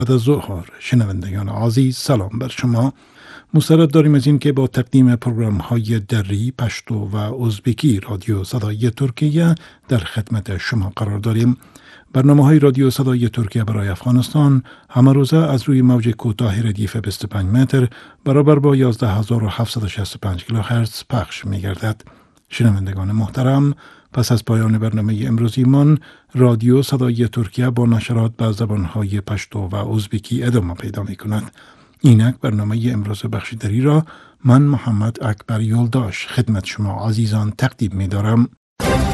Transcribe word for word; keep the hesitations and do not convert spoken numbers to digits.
بعد از ظهر. شنوندگان عزیز، سلام بر شما. مسرت داریم از این که با تقدیم پروگرام های دری، پشتو و ازبکی رادیو صدای ترکیه در خدمت شما قرار داریم. برنامه های رادیو صدای ترکیه برای افغانستان همه روزه از روی موج کوتاه ردیف بیست و پنج متر برابر با یازده هزار و هفتصد و شصت و پنج کیلوهرتز پخش می گردد. شنوندگان محترم، پس از پایان برنامه امروزی من، رادیو صدای ترکیه با نشرات به زبانهای پشتو و ازبکی ادامه پیدا می کند. اینک برنامه امروز بخش دری را من محمد اکبر یولداش خدمت شما عزیزان تقدیم می دارم.